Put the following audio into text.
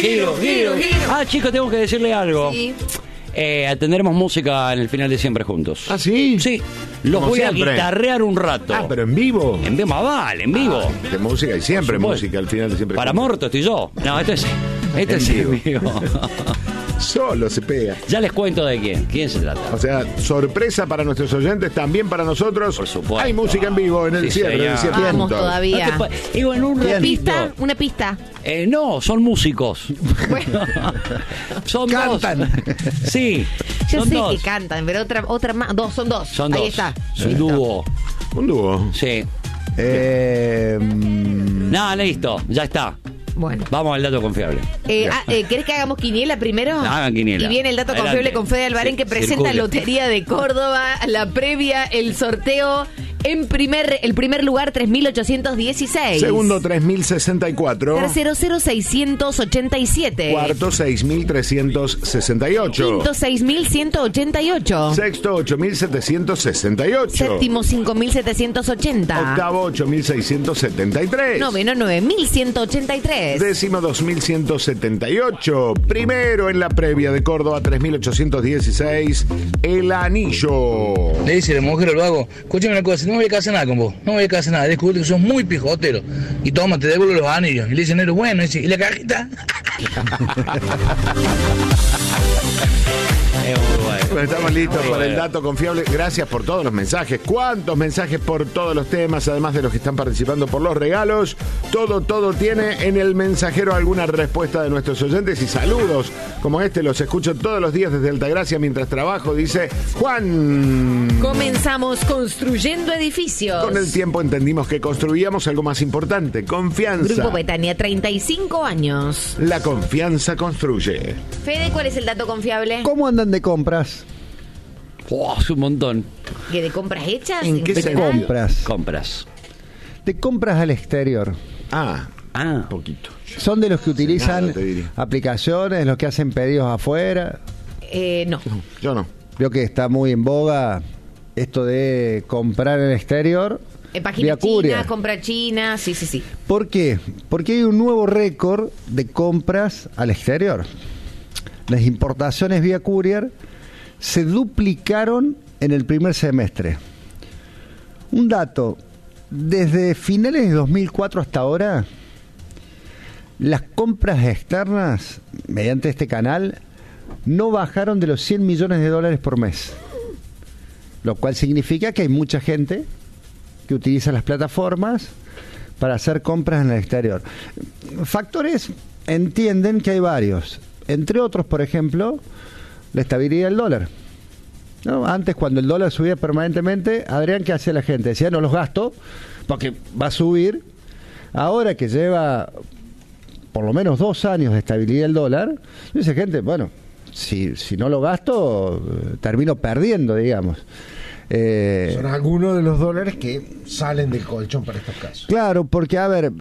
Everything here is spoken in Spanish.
Giro. Ah, chicos, tengo que decirle algo. Sí. Tendremos música en el final de Siempre Juntos. ¿Ah, sí? Sí, los Como voy siempre. a guitarrear un rato. Ah, pero en vivo. En vivo, vale, en vivo. De música y siempre Por supuesto. música al final de Siempre Para Juntos. Morto estoy yo. No, este es En en vivo. Solo se pega. Ya les cuento de quién. ¿Quién se trata? O sea, sorpresa para nuestros oyentes, también para nosotros. Por supuesto. Hay música en vivo en el Sí, cierre del señor. Siempre Vamos Juntos. todavía. No te pa- Digo, en un ¿Una ratito. pista? Una pista. No, son músicos. Bueno, Son Cantan. dos. Sí, yo son sé dos. que cantan, pero otra más. Son dos. Son Ahí dos. está. Un dúo. Un dúo. Sí. Mm, Nada, listo. Ya está. Bueno. Vamos al dato confiable. ¿Querés que hagamos quiniela primero? Hagan quiniela. Y viene el dato Adelante. confiable con Fede Albarén, Sí, que presenta circule. Lotería de Córdoba, la previa, el sorteo. El primer lugar, 3.816. Segundo, 3064. Tercero, 0.687. Cuarto, 6368. Quinto, 6.188. Sexto, 8768. Séptimo, 5.780. Octavo, 8673. Noveno, 9.183. Décimo, 2178. Primero en la previa de Córdoba, 3816. El Anillo. Le dice la mujer al vago, escúchame una cosa, no voy a casar nada con vos, no voy a casar nada, descubrí que sos muy pijotero. Y toma, te devuelvo los anillos. Y le dice, negro, bueno, dice, ¿y la cajita? Bueno, estamos listos para el dato confiable. Gracias por todos los mensajes. ¿Cuántos mensajes por todos los temas? Además de los que están participando por los regalos. Todo tiene en el mensajero alguna respuesta de nuestros oyentes y saludos. Como este los escucho todos los días desde Altagracia mientras trabajo, dice Juan. Comenzamos construyendo edificios. Con el tiempo entendimos que construíamos algo más importante, confianza. Grupo Betania, 35 años. La confianza construye. Fede, ¿cuál es el dato confiable? ¿Cómo andan de compras? Es un montón. ¿Que de compras hechas? ¿En qué De sentido? compras. Compras. De compras al exterior. Ah, Ah, poquito. ¿Son de los que utilizan nada, te diría. aplicaciones, los que hacen pedidos afuera? No. Yo no. Veo que está muy en boga esto de comprar en el exterior. Página vía courier. china, compra china, sí. ¿Por qué? Porque hay un nuevo récord de compras al exterior. Las importaciones vía courier se duplicaron en el primer semestre. Un dato, desde finales de 2004 hasta ahora, las compras externas mediante este canal no bajaron de los 100 millones de dólares por mes. Lo cual significa que hay mucha gente que utiliza las plataformas para hacer compras en el exterior. Factores entienden que hay varios. Entre otros, por ejemplo, la estabilidad del dólar. ¿No? Antes, cuando el dólar subía permanentemente, Adrián, ¿qué hacía la gente? Decía, no los gasto porque va a subir. Ahora que lleva por lo menos 2 años de estabilidad del dólar, dice gente, bueno, si no lo gasto, termino perdiendo, digamos. Son algunos de los dólares que salen del colchón para estos casos. Claro, porque, a ver,